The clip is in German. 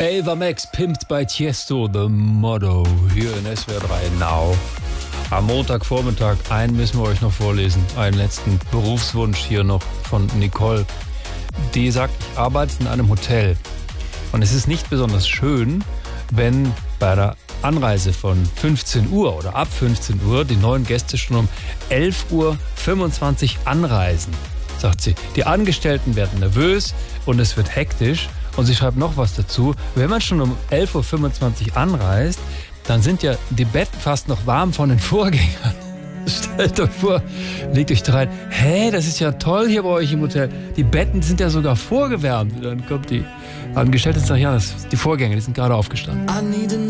Ava Max pimpt bei Tiesto, The Motto, hier in SWR 3 Now. Am Montagvormittag, einen müssen wir euch noch vorlesen, einen letzten Berufswunsch hier noch von Nicole. Die sagt, ich arbeite in einem Hotel und es ist nicht besonders schön, wenn bei der Anreise von 15 Uhr oder ab 15 Uhr die neuen Gäste schon um 11.25 Uhr anreisen, sagt sie. Die Angestellten werden nervös und es wird hektisch. Und sie schreibt noch was dazu. Wenn man schon um 11.25 Uhr anreist, dann sind ja die Betten fast noch warm von den Vorgängern. Stellt euch vor, legt euch da rein. Hä, das ist ja toll hier bei euch im Hotel. Die Betten sind ja sogar vorgewärmt. Und dann kommt die Angestellte und sagt, ja, die Vorgänger, die sind gerade aufgestanden.